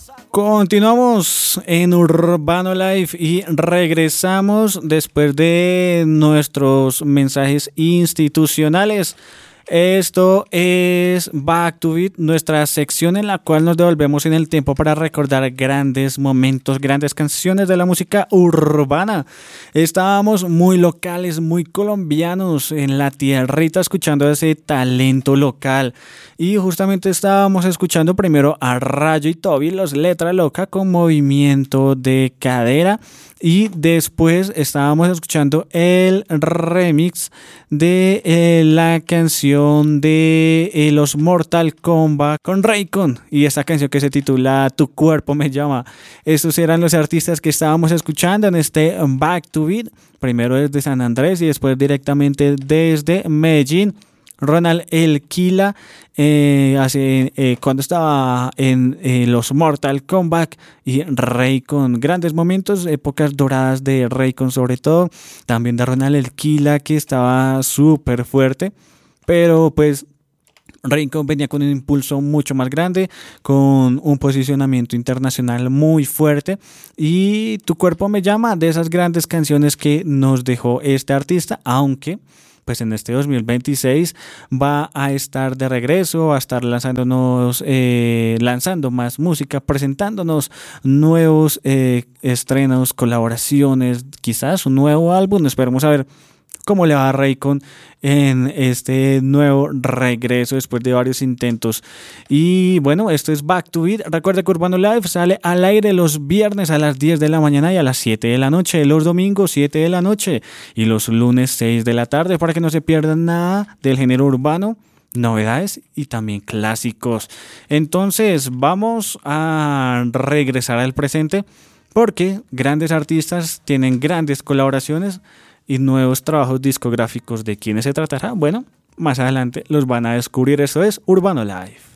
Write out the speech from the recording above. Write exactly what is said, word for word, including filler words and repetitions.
Continuamos en Urbano Life y regresamos después de nuestros mensajes institucionales. Esto es Back to Beat, nuestra sección en la cual nos devolvemos en el tiempo para recordar grandes momentos, grandes canciones de la música urbana. Estábamos muy locales, muy colombianos en la tierrita escuchando ese talento local. Y justamente estábamos escuchando primero a Rayo y Toby, los Letra Loca con movimiento de cadera. Y después estábamos escuchando el remix de eh, la canción de eh, los Mortal Kombat con Raycon. Y esta canción que se titula Tu Cuerpo Me Llama. Estos eran los artistas que estábamos escuchando en este Back to Beat. Primero desde San Andrés y después directamente desde Medellín. Ronald El Kila, eh, hace, eh, cuando estaba en eh, los Mortal Kombat y Raycon, grandes momentos, épocas doradas de Raycon sobre todo, también de Ronald El Kila que estaba súper fuerte, pero pues Raycon venía con un impulso mucho más grande, con un posicionamiento internacional muy fuerte y Tu Cuerpo Me Llama, de esas grandes canciones que nos dejó este artista, aunque pues en este dos mil veintiséis va a estar de regreso, va a estar lanzándonos, eh, lanzando más música, presentándonos nuevos eh, estrenos, colaboraciones, quizás un nuevo álbum. Esperemos a ver cómo le va a Raycon en este nuevo regreso después de varios intentos. Y bueno, esto es Back to Beat. Recuerda que Urbano Live sale al aire los viernes a las diez de la mañana y a las siete de la noche, los domingos siete de la noche y los lunes seis de la tarde, para que no se pierdan nada del género urbano, novedades y también clásicos. Entonces vamos a regresar al presente porque grandes artistas tienen grandes colaboraciones y nuevos trabajos discográficos. ¿De quiénes se tratará? Bueno, más adelante los van a descubrir. Eso es Urbano Live.